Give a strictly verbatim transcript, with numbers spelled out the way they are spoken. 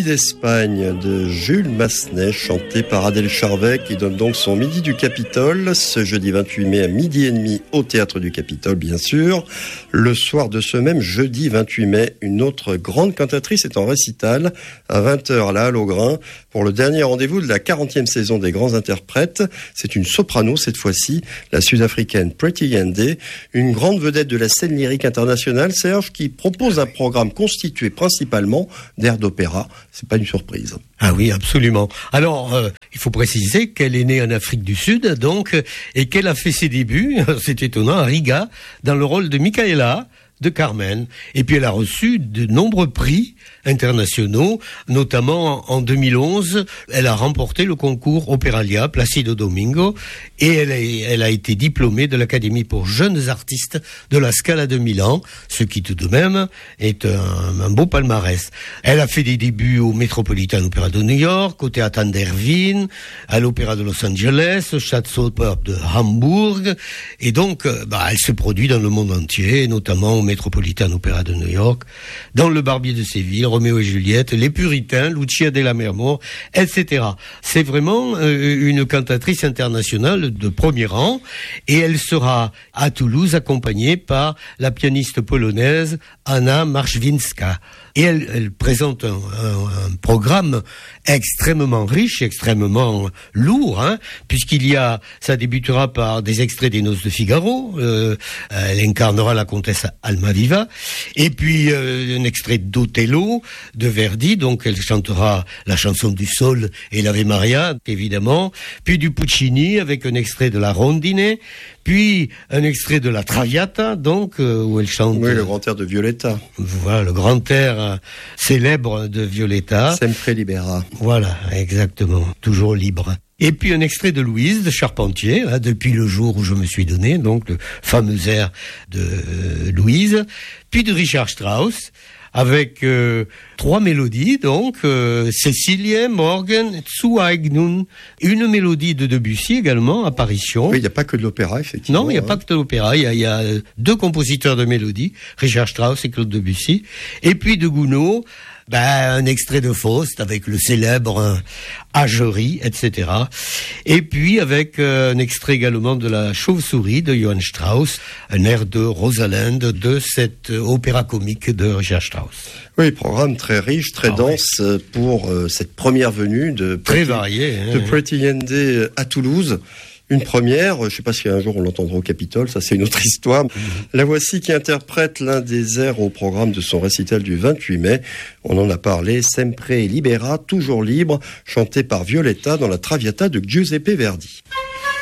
d'Espagne de Jules Massenet, chanté par Adèle Charvet, qui donne donc son Midi du Capitole, ce jeudi vingt-huit mai à midi et demi au Théâtre du Capitole, bien sûr. Le soir de ce même jeudi vingt-huit mai, une autre grande cantatrice est en récital à vingt heures à la Halle au Grain pour le dernier rendez-vous de la quarantième saison des grands interprètes. C'est une soprano cette fois-ci, la sud-africaine Pretty Yende, une grande vedette de la scène lyrique internationale, Serge, qui propose un programme constitué principalement d'airs d'opéra. C'est pas une surprise. Ah oui, absolument. Alors, euh, il faut préciser qu'elle est née en Afrique du Sud, donc, et qu'elle a fait ses débuts, c'est étonnant, à Riga, dans le rôle de Micaela, de Carmen. Et puis elle a reçu de nombreux prix internationaux, notamment en deux mille onze, elle a remporté le concours Operalia Placido Domingo et elle a, elle a été diplômée de l'Académie pour jeunes artistes de la Scala de Milan, ce qui tout de même est un, un beau palmarès. Elle a fait des débuts au Metropolitan Opera de New York, au Théâtre d'Irvine, à l'Opéra de Los Angeles, au Staatsoper de Hambourg, et donc bah, elle se produit dans le monde entier, notamment au Metropolitan Opera de New York, dans le Barbier de Séville, Roméo et Juliette, Les Puritains, Lucia della Mermour, et cetera. C'est vraiment euh, une cantatrice internationale de premier rang, et elle sera à Toulouse accompagnée par la pianiste polonaise Anna Marszwinska. Et elle, elle présente un, un, un programme extrêmement riche, extrêmement lourd, hein, puisqu'il y a, ça débutera par des extraits des Noces de Figaro, euh, elle incarnera la comtesse Almaviva, et puis euh, un extrait d'Othello de Verdi, donc elle chantera la chanson du Sol et l'Ave Maria, évidemment, puis du Puccini avec un extrait de la Rondine, puis un extrait de la Traviata, donc euh, où elle chante. Oui, le grand air de Violetta. Voilà, le grand air euh, célèbre de Violetta. Sempre libera. Voilà, exactement, toujours libre. Et puis un extrait de Louise de Charpentier, hein, depuis le jour où je me suis donné, donc le fameux air de euh, Louise, puis de Richard Strauss, avec euh, trois mélodies, donc euh, Cécilie, Morgen, Zu Eignung, une mélodie de Debussy également, Apparition. Oui, il n'y a pas que de l'opéra, effectivement. Non, il n'y a hein. pas que de l'opéra, il y a, il y a deux compositeurs de mélodies, Richard Strauss et Claude Debussy, et puis de Gounod, ben, un extrait de Faust avec le célèbre Agerie, et cetera. Et puis avec euh, un extrait également de la Chauve-souris de Johann Strauss, un air de Rosalinde de cet euh, opéra comique de Richard Strauss. Oui, programme très riche, très ah, dense ouais. pour euh, cette première venue de très Pretty, varié, hein, de Pretty Yende à Toulouse. Une première, je ne sais pas si un jour on l'entendra au Capitole, ça c'est une autre histoire. Mmh. La voici qui interprète l'un des airs au programme de son récital du vingt-huit mai. On en a parlé, Sempre libera, toujours libre, chanté par Violetta dans la Traviata de Giuseppe Verdi.